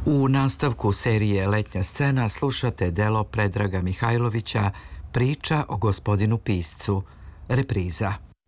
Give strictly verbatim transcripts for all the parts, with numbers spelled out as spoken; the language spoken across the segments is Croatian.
U nastavku serije Letnja scena slušate delo Predraga Mihajlovića Priča o gospodinu piscu, repriza.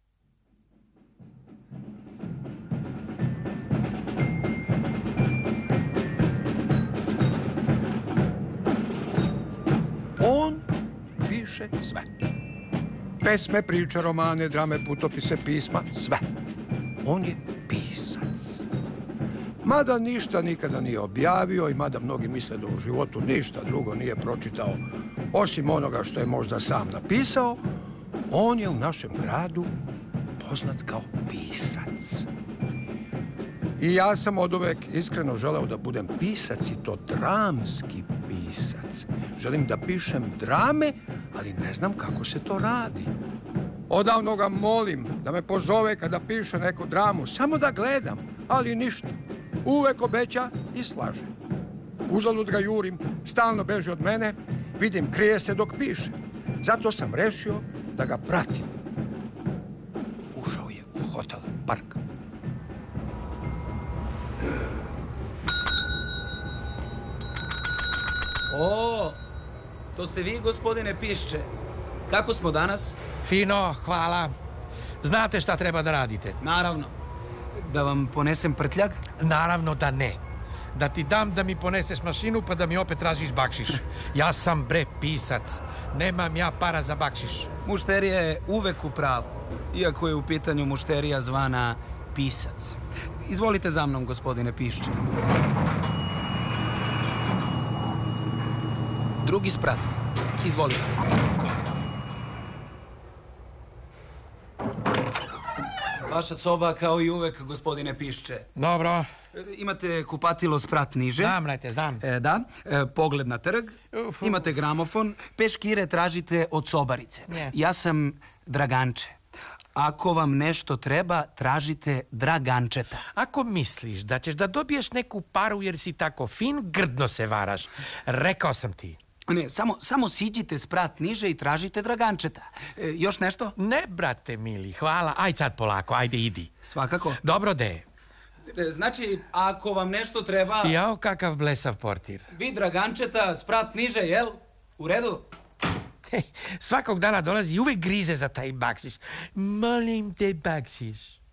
On piše sve. Pesme, priče, romane, drame, putopise, pisma, sve. On je pisac. Mada ništa nikada nije objavio i mada mnogi misle da u životu ništa drugo nije pročitao osim onoga što je možda sam napisao, on je u našem gradu poznat kao pisac. I ja sam oduvek iskreno želeo da budem pisac i to dramski pisac. Želim da pišem drame, ali ne znam kako se to radi. Odavno ga molim da me pozove kada piše neku dramu, samo da gledam, ali ništa. Uvek obeća i slaže. Uzalud ga jurim, stalno beži od mene, vidim, krije se dok piše. Zato sam rešio da ga pratim. Ušao je u hotel Park. O, to ste vi, gospodine Pišče. Kako smo danas? Fino, hvala. Znate šta treba da radite? Naravno. Da vam ponesem prtljag? Naravno da ne. Da ti dam da mi poneseš mašinu pa da mi opet tražiš bakšiš. Ja sam bre pisac. Nemam ja para za bakšiš. Mušterija je uvek u pravu. Iako je u pitanju mušterija zvana pisac. Izvolite za mnom, gospodine Pišče. Drugi sprat. Izvolite. Vaša soba kao i uvek, gospodine Pišče. Dobro. Imate kupatilo sprat niže. Znam, najte, znam. E, da, e, pogled na trg. Uf. Imate gramofon. Peškire tražite od sobarice. Nje. Ja sam Draganče. Ako vam nešto treba, tražite Dragančeta. Ako misliš da ćeš da dobiješ neku paru jer si tako fin, grdno se varaš. Rekao sam ti. Ne, samo, samo siđite sprat niže i tražite Dragančeta. E, još nešto? Ne, brate mili, hvala. Ajde sad polako, ajde idi. Svakako. Dobro de. E, znači, ako vam nešto treba... Jao, kakav blesav portir. Vi Dragančeta, sprat niže, jel? U redu? Hej, svakog dana dolazi i uvek grize za taj bakšiš. Molim te, bakšiš.